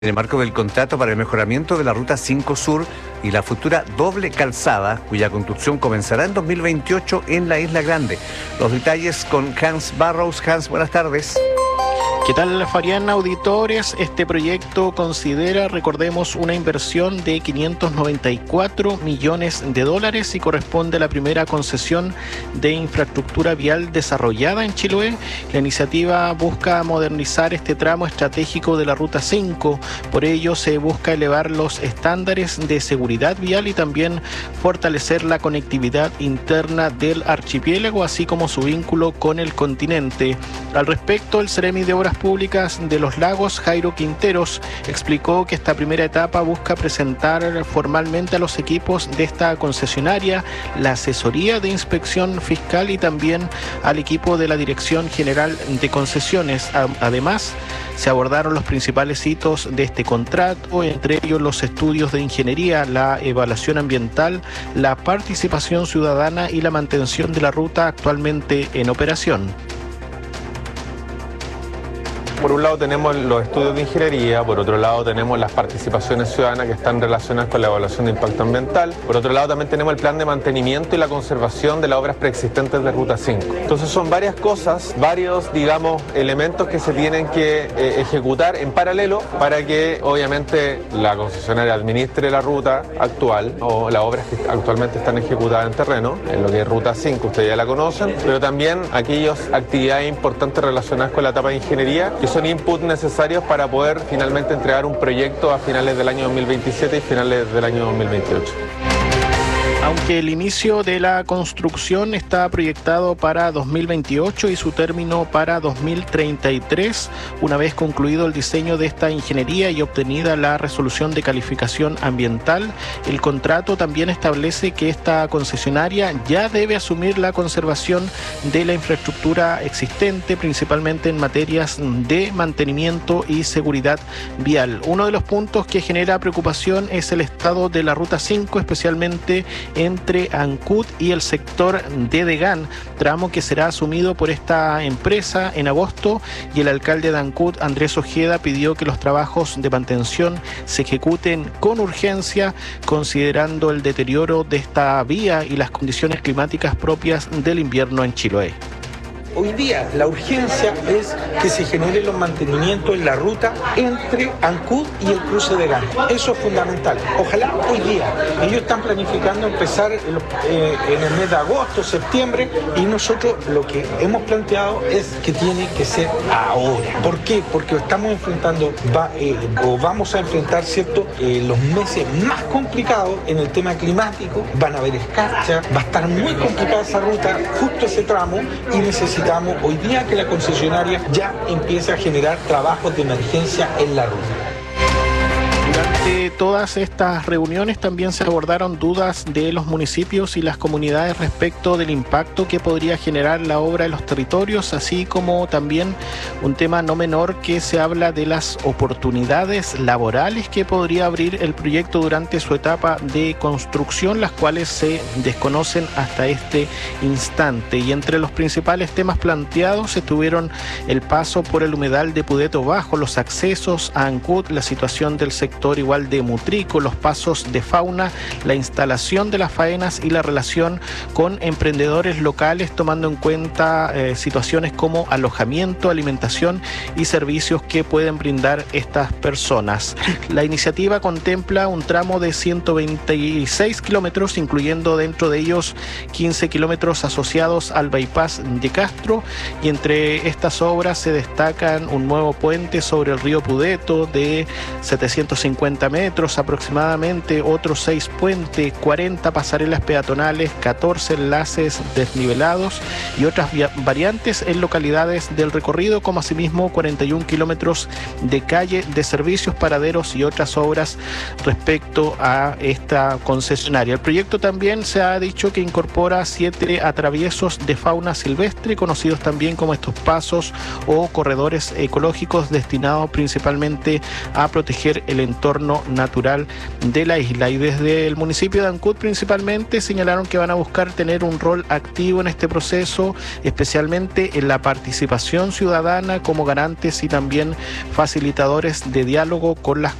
En el marco del contrato para el mejoramiento de la Ruta 5 Sur y la futura doble calzada, cuya construcción comenzará en 2028 en la Isla Grande. Los detalles con Hans Barrows. Hans, buenas tardes. ¿Qué tal, Fabián? Auditores, este proyecto considera, recordemos, una inversión de 594 millones de dólares y corresponde a la primera concesión de infraestructura vial desarrollada en Chiloé. La iniciativa busca modernizar este tramo estratégico de la Ruta 5. Por ello, se busca elevar los estándares de seguridad vial y también fortalecer la conectividad interna del archipiélago, así como su vínculo con el continente. Al respecto, el Seremi de Obras Públicas de Los Lagos, Jairo Quinteros, explicó que esta primera etapa busca presentar formalmente a los equipos de esta concesionaria la asesoría de inspección fiscal y también al equipo de la Dirección General de Concesiones. Además, se abordaron los principales hitos de este contrato, entre ellos los estudios de ingeniería, la evaluación ambiental, la participación ciudadana y la mantención de la ruta actualmente en operación. Por un lado tenemos los estudios de ingeniería, por otro lado tenemos las participaciones ciudadanas que están relacionadas con la evaluación de impacto ambiental, por otro lado también tenemos el plan de mantenimiento y la conservación de las obras preexistentes de Ruta 5. Entonces son varias cosas, varios, elementos que se tienen que ejecutar en paralelo para que obviamente la concesionaria administre la ruta actual o las obras que actualmente están ejecutadas en terreno, en lo que es Ruta 5, ustedes ya la conocen, pero también aquellas actividades importantes relacionadas con la etapa de ingeniería, que son inputs necesarios para poder finalmente entregar un proyecto a finales del año 2027 y finales del año 2028. Aunque el inicio de la construcción está proyectado para 2028 y su término para 2033, una vez concluido el diseño de esta ingeniería y obtenida la resolución de calificación ambiental, el contrato también establece que esta concesionaria ya debe asumir la conservación de la infraestructura existente, principalmente en materias de mantenimiento y seguridad vial. Uno de los puntos que genera preocupación es el estado de la Ruta 5, especialmente entre Ancud y el sector de Degán, tramo que será asumido por esta empresa en agosto, y el alcalde de Ancud, Andrés Ojeda, pidió que los trabajos de mantención se ejecuten con urgencia, considerando el deterioro de esta vía y las condiciones climáticas propias del invierno en Chiloé. Hoy día la urgencia es que se generen los mantenimientos en la ruta entre Ancud y el cruce de Gán. Eso es fundamental. Ojalá hoy día. Ellos están planificando empezar en el mes de agosto, septiembre, y nosotros lo que hemos planteado es que tiene que ser ahora. ¿Por qué? Porque estamos enfrentando, vamos a enfrentar, ¿cierto?, los meses más complicados en el tema climático. Van a haber escarcha, va a estar muy complicada esa ruta, justo ese tramo, y necesitamos hoy día que la concesionaria ya empiece a generar trabajos de emergencia en la ruta. Durante todas estas reuniones también se abordaron dudas de los municipios y las comunidades respecto del impacto que podría generar la obra en los territorios, así como también un tema no menor que se habla de las oportunidades laborales que podría abrir el proyecto durante su etapa de construcción, las cuales se desconocen hasta este instante. Y entre los principales temas planteados estuvieron el paso por el humedal de Pudeto Bajo, los accesos a Ancud, la situación del sector igual de Mutrico, los pasos de fauna, la instalación de las faenas y la relación con emprendedores locales, tomando en cuenta situaciones como alojamiento, alimentación y servicios que pueden brindar estas personas. La iniciativa contempla un tramo de 126 kilómetros, incluyendo dentro de ellos 15 kilómetros asociados al bypass de Castro, y entre estas obras se destacan un nuevo puente sobre el río Pudeto de 750 metros aproximadamente, otros 6 puentes, 40 pasarelas peatonales, 14 enlaces desnivelados y otras variantes en localidades del recorrido, como asimismo 41 kilómetros de calle de servicios, paraderos y otras obras respecto a esta concesionaria. El proyecto también se ha dicho que incorpora 7 atraviesos de fauna silvestre, conocidos también como estos pasos o corredores ecológicos, destinados principalmente a proteger el entorno entorno natural de la isla. Y desde el municipio de Ancud principalmente señalaron que van a buscar tener un rol activo en este proceso, especialmente en la participación ciudadana como garantes y también facilitadores de diálogo con las